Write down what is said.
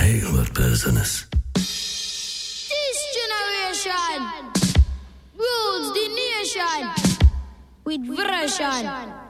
regular business. This generation rules the nation with version.